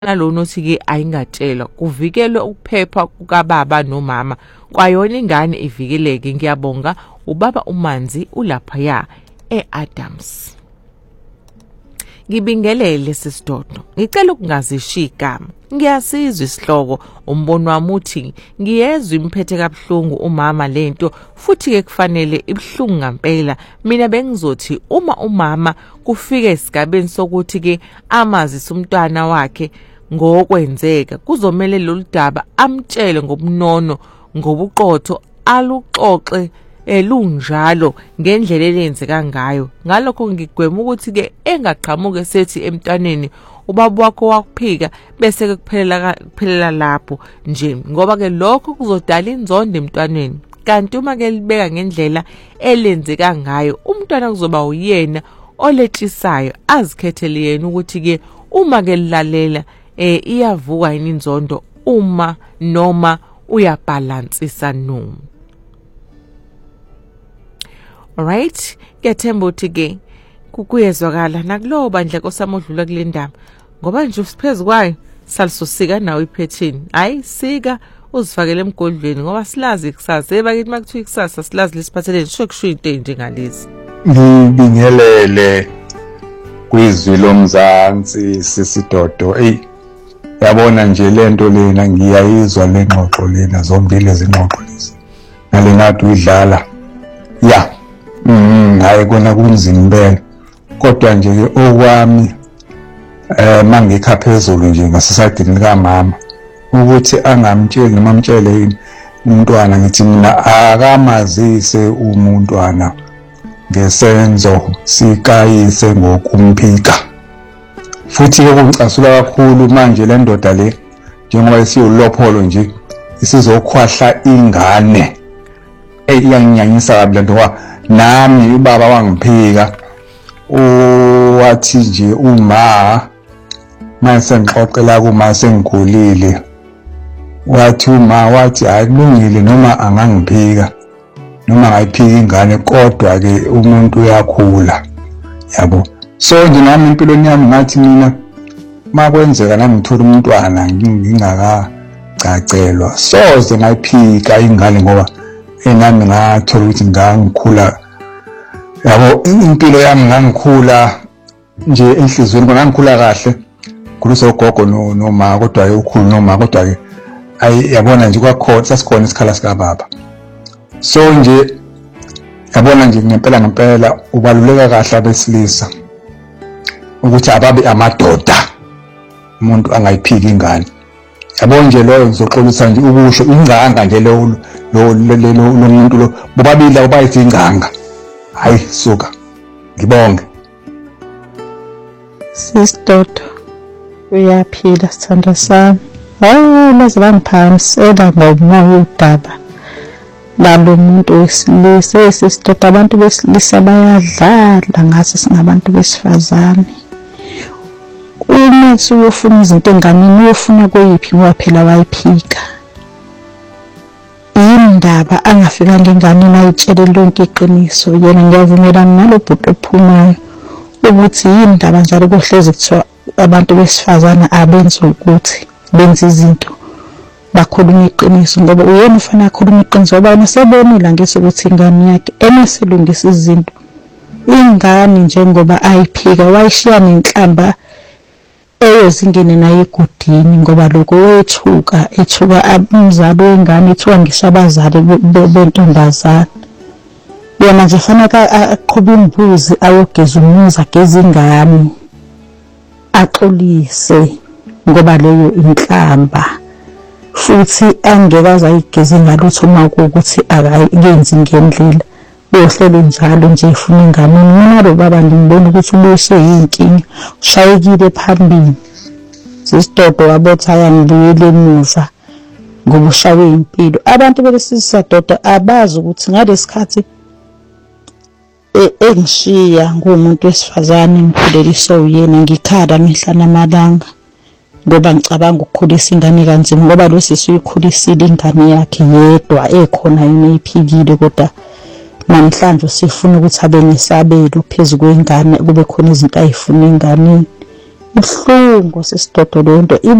nalona othi-ke ayingatshelwa kuvikelwe ukuphepha kukababa nomama kwayona ingane ivikeleke. Ngiyabonga ubaba uManzi ulaphaya e-Adams. Ngibingelele sisidodo, ngicela ukungazishiya igama. Ngiyasizwa isihloko, umbono wami uthi ngiyezwa imphethe kabuhlungu umama lento, futhi-ke kufanele ibuhlungu ngempela. Mina bengizothi uma umama kufika esigabeni sokuthi-ke amazise umntwana wakhe ngokwenzeka, kuzomele lolu daba amtshele ngobunono, ngobuqotho, aluxoxe lunjalo ngendlela elenzeka ngayo. Ngalokho ngigwema ukuthi-ke engaqhamuke sethi emntwaneni ubaba wakho wakuphika bese-ke kuphelela lapho nje, ngoba-ke lokho kuzodala inzondo emntwaneni. Kanti uma-ke libeka ngendlela elenzeka ngayo, umntwana kuzoba uyena oletshisayo, azikhethele yena ukuthi-ke uma-ke lilalela iyavuka yini inzondo uma noma uyabhalansisa noma. Alright, ngiyathemba ukuthi-ke kuyezwakala nakulowo bandla kosamodlula kule ndaba, ngoba nje usiphezu kwayo salisosika nawe iphethini. Hayi sika uzifakele emgodlweni ngoba silazi ikusasa. Ebakithi makuthiwa ikusasa silazi lesiphatheleni kusho into njengalezi. Ngibingelele kwizwi lomzansi sisidodo. Yabona nje lento lena ngiyayizwa lengxoxo lena, zombili izingxoxo lezi nalengathi uyidlala hayi kona kunzima impela, kodwa nje okwami mangikha phezulu nje ngasesadini kamama ukuthi angamtsheli noma amtshele umntwana, ngithi mina akamazise umntwana ngesenzo sikayise ngokumphika. Futhi-ke kungicasula kakhulu manje le ndoda le, njengoba isiyulopholo nje isizokhwahla ingane. Iyanginyanyisa kabi lento ngoba nami ubaba wangiphika, wathi nje uma mase ngixoxela kuma sengikhulile, wathi hayi kulungile noma angangiphika noma ngayiphika ingane, kodwa-ke umuntu uyakhula, yabo. So nje nami empilweni yami ngathi mina makwenzeka nami ngithola umntwana ngingakacacelwa soze ngayiphika ingane, ngoba nami ngathola ukuthi ngangikhula, yabo. Impilo yami ngangikhula nje enhlizweni, ngangikhula kahle, khulisa ugogo noma, kodwa-ke ukhulu noma, kodwa-ke yabona nje kwakhona sasikhona isikhala sikababa. So nje yabona nje ngempela ubaluleka kahle abesilisa ukuthi ababe amadoda, umuntu angayiphiki ingane, yabo. Nje loyo ngizoxolisa nje ukusho inganga nje lo muntu lo, bobabili abayithi inganga. Hayi suka, ngibonge sisidodo, uyaphila sithanda sami. Hayi maze bangiphakamisela ngomoya udaba lalo muntu wesilisa. Sisidodo, abantu besilisa bayadlala ngathi singabantu besifazane. Uma usufuna izinto enganeni uyofuna kuyiphi ngoba phela wayiphika. Indaba angafika ngenganeni ayitshele lonke iqiniso. Yena ngiyavumelana nalobhuti ophumayo ukuthi indaba njalo kohlezi kuthiwa abantu besifazane abenzi ukuthi benza izinto bakhuluma iqiniso, ngoba uyena ufana akhuluma iqiniso ngoba yena sebonile ngese ukuthi ingane yakhe emeselungisa izinto. Ingane njengoba ayiphika wayishiya nenhlamba eyozingene naye egudini, ngoba lokho wethuka umzali wengane ethuka ngisho abazali bentombazane. Yena nje fanele aqhube imbuzi ayogeza umuzi, ageze ingane, axolise ngoba leyo inhlamba, futhi angekaze ayigeze ngalutho uma kuwukuthi akayenzi ngendlela. Uyohlele njalo nje ifuna ingane. Mina lo baba ngibona ukuthi ubuyise yinkinga, ushayekile phambili. Sisidodo wabothi ayangibuyela emuva ngoba ushawe impilo. Abantu belesisadoda abazi ukuthi ngalesikhathi engishiya ngumuntu wesifazane ngikhuleliswa uyena, ngikhala mihla namalanga ngoba ngicabanga ukukhulisa ingane kanzima, ngoba lo sisi uyikhulisile ingane yakhe yedwa ekhona yini eyiphikile, kodwa namhlanje sifuna ukuthi abe nesabelo phezu kwengane, kube khona izinto ayifuna enganeni. Ibuhlungu sisidodo lento.